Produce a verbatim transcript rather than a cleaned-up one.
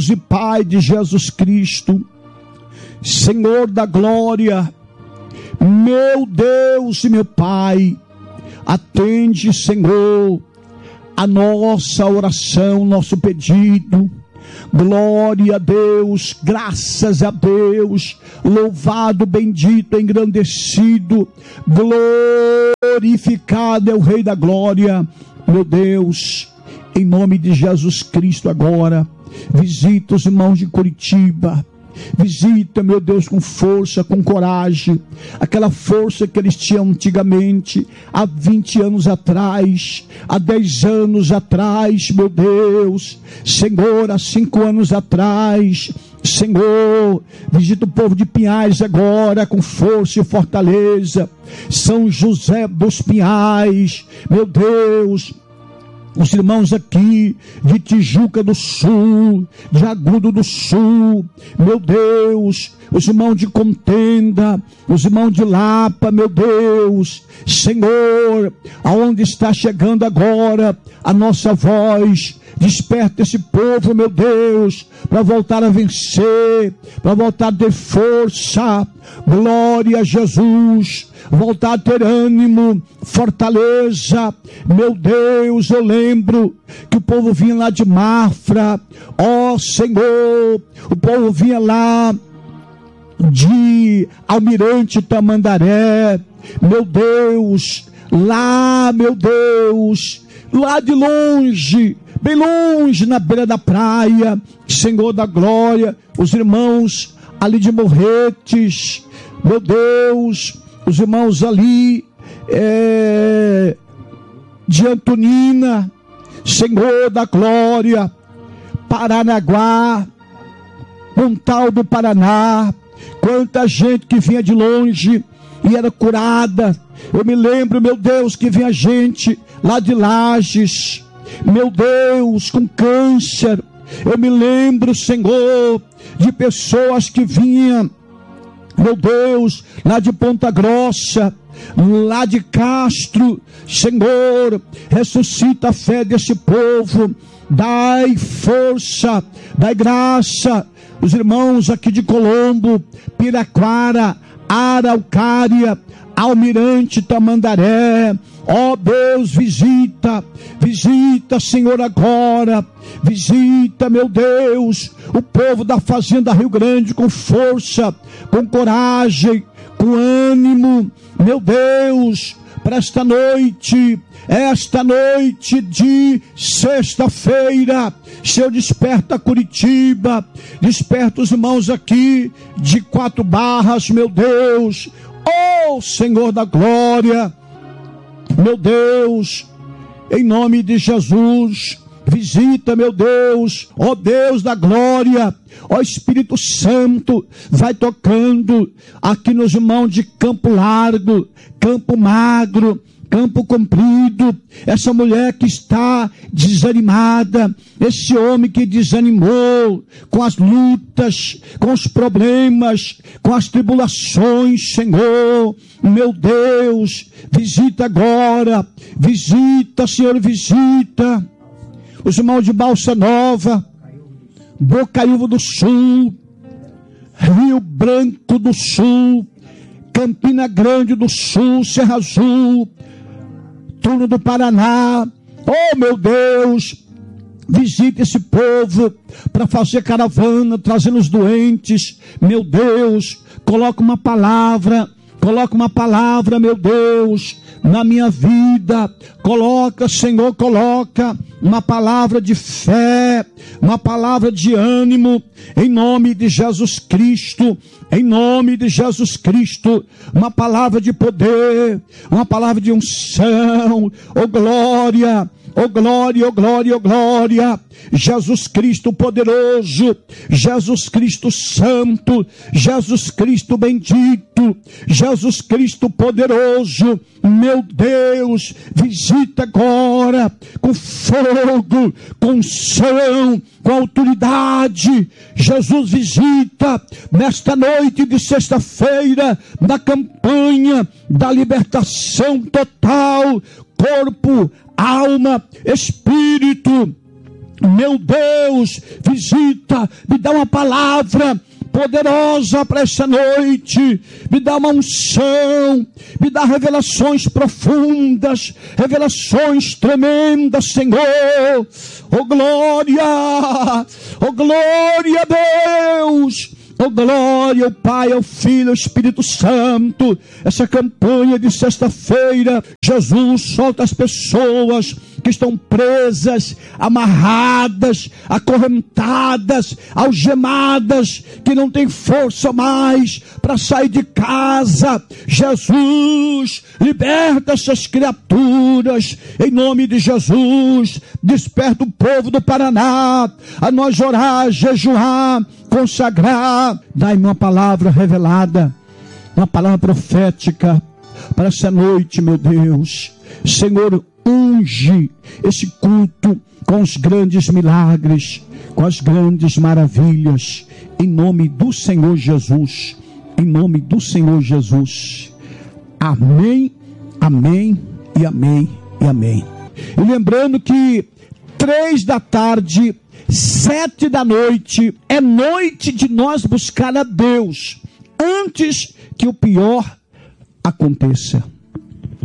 Deus e Pai de Jesus Cristo, Senhor da glória, meu Deus e meu Pai, atende, Senhor, a nossa oração, nosso pedido. Glória a Deus, graças a Deus, louvado, bendito, engrandecido, glorificado é o Rei da glória. Meu Deus, em nome de Jesus Cristo agora, visita os irmãos de Curitiba. Visita, meu Deus, com força, com coragem, aquela força que eles tinham antigamente, há vinte anos atrás, há dez anos atrás, meu Deus, Senhor, há cinco anos atrás, Senhor, visita o povo de Pinhais agora, com força e fortaleza, São José dos Pinhais, meu Deus, os irmãos aqui de Tijuca do Sul, de Agudo do Sul, meu Deus, os irmãos de Contenda, os irmãos de Lapa, meu Deus, Senhor, aonde está chegando agora a nossa voz, desperta esse povo, meu Deus, para voltar a vencer, para voltar a ter força, glória a Jesus, voltar a ter ânimo, fortaleza. Meu Deus, eu lembro que o povo vinha lá de Mafra, ó Senhor, o povo vinha lá de Almirante Tamandaré, meu Deus, lá, meu Deus, lá de longe, bem longe, na beira da praia, Senhor da glória, os irmãos ali de Morretes, meu Deus, os irmãos ali é, de Antonina, Senhor da glória, Paranaguá, Pontal do Paraná, quanta gente que vinha de longe e era curada. Eu me lembro, meu Deus, que vinha gente lá de Lages, meu Deus, com câncer. Eu me lembro, Senhor, de pessoas que vinham, meu Deus, lá de Ponta Grossa, lá de Castro. Senhor, ressuscita a fé desse povo, dai força, dai graça. Os irmãos aqui de Colombo, Piraquara, Araucária, Almirante Tamandaré, ó Deus, visita, visita, Senhor, agora, visita, meu Deus, o povo da Fazenda Rio Grande com força, com coragem, com ânimo, meu Deus, para esta noite, esta noite de sexta-feira, Senhor, desperta Curitiba, desperta os irmãos aqui de Quatro Barras, meu Deus, ó Senhor da glória, meu Deus, em nome de Jesus, visita, meu Deus, ó Deus da glória, ó Espírito Santo, vai tocando aqui nos irmãos de Campo Largo, Campo Magro, Campo Comprido, essa mulher que está desanimada, esse homem que desanimou com as lutas, com os problemas, com as tribulações, Senhor, meu Deus, visita agora, visita, Senhor, visita os irmãos de Balsa Nova, Bocaiúva do Sul, Rio Branco do Sul, Campina Grande do Sul, Serra Azul, Turno do Paraná. Oh, meu Deus, visita esse povo para fazer caravana, trazendo os doentes. Meu Deus, coloca uma palavra, coloca uma palavra, meu Deus, na minha vida. Coloca, Senhor, coloca uma palavra de fé, uma palavra de ânimo, em nome de Jesus Cristo, em nome de Jesus Cristo, uma palavra de poder, uma palavra de unção, oh glória, oh glória, oh glória, oh glória, Jesus Cristo poderoso, Jesus Cristo santo, Jesus Cristo bendito, Jesus Cristo poderoso, meu Deus, visita agora, com fogo, com unção, com autoridade. Jesus visita nesta noite de sexta-feira, na campanha da libertação total, corpo, alma, espírito, Meu Deus, visita, me dá uma palavra poderosa para essa noite, me dá uma unção, me dá revelações profundas, revelações tremendas, Senhor. Oh glória, oh glória a Deus. Oh glória ao Pai, ao Filho, ao Espírito Santo. Essa campanha de sexta-feira, Jesus solta as pessoas que estão presas, amarradas, acorrentadas, algemadas, que não têm força mais para sair de casa. Jesus, liberta essas criaturas, em nome de Jesus. Desperta o povo do Paraná a nós orar, jejuar, consagrar. Dai-me uma palavra revelada, uma palavra profética para essa noite, meu Deus. Senhor, unge esse culto com os grandes milagres, com as grandes maravilhas, em nome do Senhor Jesus, em nome do Senhor Jesus. Amém, amém e amém e amém. E lembrando que três da tarde, sete da noite, é noite de nós buscar a Deus, antes que o pior aconteça.